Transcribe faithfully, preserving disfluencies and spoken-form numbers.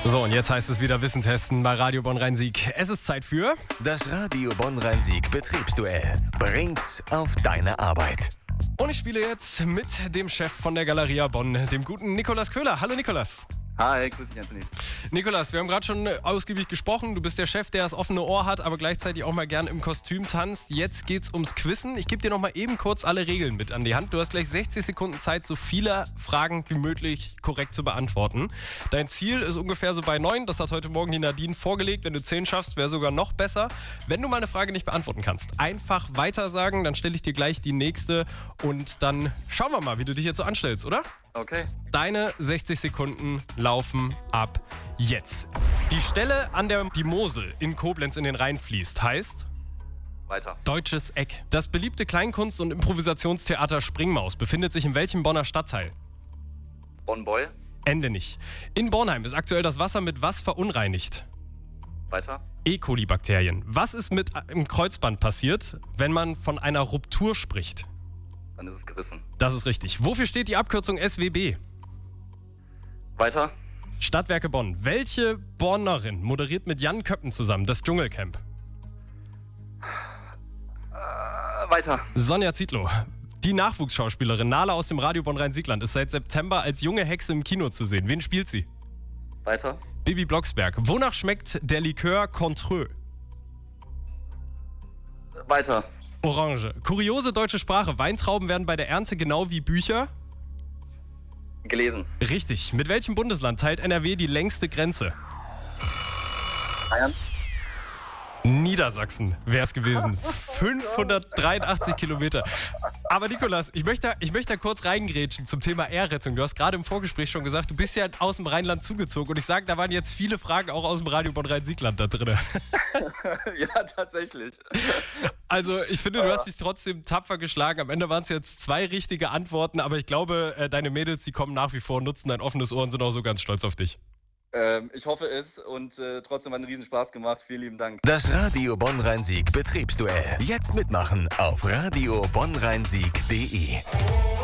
So, und jetzt heißt es wieder Wissen testen bei Radio Bonn-Rhein-Sieg. Es ist Zeit für... Das Radio Bonn-Rhein-Sieg Betriebsduell bringt's auf deine Arbeit. Und ich spiele jetzt mit dem Chef von der Galeria Bonn, dem guten Nikolaus Köhler. Hallo Nikolaus. Hi, grüß dich, Anthony. Nikolaus, wir haben gerade schon ausgiebig gesprochen. Du bist der Chef, der das offene Ohr hat, aber gleichzeitig auch mal gern im Kostüm tanzt. Jetzt geht's ums Quizzen. Ich gebe dir noch mal eben kurz alle Regeln mit an die Hand. Du hast gleich sechzig Sekunden Zeit, so viele Fragen wie möglich korrekt zu beantworten. Dein Ziel ist ungefähr so bei neun. Das hat heute Morgen die Nadine vorgelegt. Wenn du zehn schaffst, wäre sogar noch besser. Wenn du mal eine Frage nicht beantworten kannst, einfach weiter sagen. Dann stelle ich dir gleich die nächste und dann schauen wir mal, wie du dich jetzt so anstellst, oder? Okay. Deine sechzig Sekunden laufen ab jetzt. Die Stelle, an der die Mosel in Koblenz in den Rhein fließt, heißt? Weiter. Deutsches Eck. Das beliebte Kleinkunst- und Improvisationstheater Springmaus befindet sich in welchem Bonner Stadtteil? Bonn-Beul. Ende nicht. In Bornheim ist aktuell das Wasser mit was verunreinigt? Weiter. E. coli-Bakterien. Was ist mit im Kreuzband passiert, wenn man von einer Ruptur spricht? Dann ist es gerissen. Das ist richtig. Wofür steht die Abkürzung S W B? Weiter. Stadtwerke Bonn. Welche Bonnerin moderiert mit Jan Köppen zusammen das Dschungelcamp? Äh, weiter. Sonja Zietlow. Die Nachwuchsschauspielerin Nala aus dem Radio Bonn-Rhein-Siegland ist seit September als junge Hexe im Kino zu sehen. Wen spielt sie? Weiter. Bibi Blocksberg. Wonach schmeckt der Likör Contreux? Weiter. Orange. Kuriose deutsche Sprache. Weintrauben werden bei der Ernte genau wie Bücher? Gelesen. Richtig. Mit welchem Bundesland teilt N R W die längste Grenze? Bayern. Niedersachsen wäre es gewesen. fünfhundertdreiundachtzig Kilometer. Aber Nikolaus, ich möchte, ich möchte da kurz reingrätschen zum Thema Ehrrettung. Du hast gerade im Vorgespräch schon gesagt, du bist ja aus dem Rheinland zugezogen. Und ich sage, da waren jetzt viele Fragen auch aus dem Radio Bonn-Rhein-Siegland da drin. Ja, tatsächlich. Also ich finde, du hast dich trotzdem tapfer geschlagen. Am Ende waren es jetzt zwei richtige Antworten. Aber ich glaube, deine Mädels, die kommen nach wie vor, nutzen dein offenes Ohr und sind auch so ganz stolz auf dich. Ähm, ich hoffe es und äh, trotzdem hat es einen riesen Spaß gemacht. Vielen lieben Dank. Das Radio Bonn-Rhein-Sieg Betriebsduell. Jetzt mitmachen auf radio bonn rhein sieg punkt de.